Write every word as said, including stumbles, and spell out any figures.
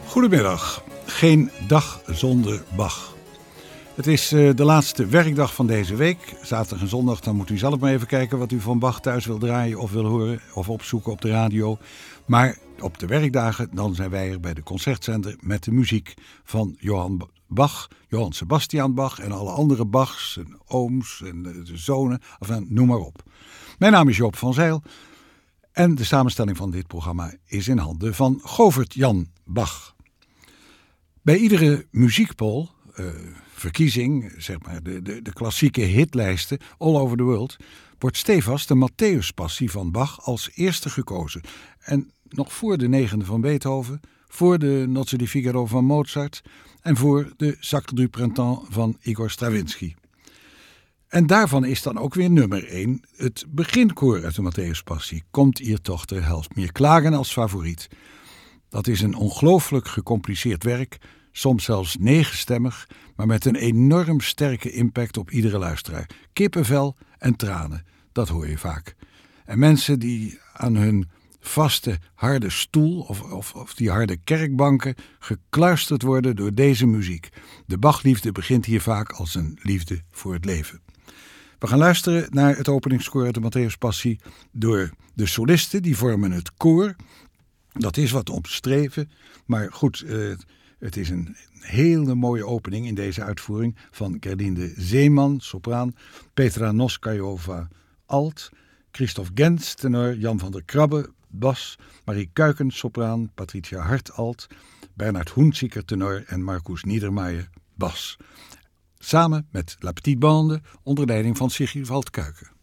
Goedemiddag. Geen dag zonder Bach. Het is uh, de laatste werkdag van deze week. Zaterdag en zondag, dan moet u zelf maar even kijken wat u van Bach thuis wil draaien of wil horen of opzoeken op de radio. Maar op de werkdagen, dan zijn wij er bij de Concertzender met de muziek van Johann Bach, Johann Sebastian Bach en alle andere Bachs en ooms en de zonen, enfin, noem maar op. Mijn naam is Joop van Zijl en de samenstelling van dit programma is in handen van Govert Jan Bach. Bij iedere muziekpoll, uh, verkiezing, zeg maar de, de, de klassieke hitlijsten all over the world, wordt stevast de Matthäuspassie van Bach als eerste gekozen. En nog voor de negende van Beethoven, voor de Nozze di Figaro van Mozart en voor de Sacre du Printemps van Igor Stravinsky. En daarvan is dan ook weer nummer één het beginkoor uit de Matthäuspassie. Komt hier toch de helft meer klagen als favoriet. Dat is een ongelooflijk gecompliceerd werk, soms zelfs negenstemmig, maar met een enorm sterke impact op iedere luisteraar. Kippenvel en tranen, dat hoor je vaak. En mensen die aan hun vaste, harde stoel of, of, of die harde kerkbanken gekluisterd worden door deze muziek. De Bachliefde begint hier vaak als een liefde voor het leven. We gaan luisteren naar het openingskoor uit de Matthäuspassie door de solisten, die vormen het koor. Dat is wat omstreven, maar goed, uh, het is een hele mooie opening in deze uitvoering van Gerlinde Zeeman, sopraan, Petra Noskajova, alt, Christoph Gens, tenor, Jan van der Krabbe, bas, Marie Kuiken, sopraan, Patricia Hart, alt, Bernhard Hunziker, tenor en Marcus Niedermayer, bas. Samen met La Petite Bande onder leiding van Sigrid Kuiken.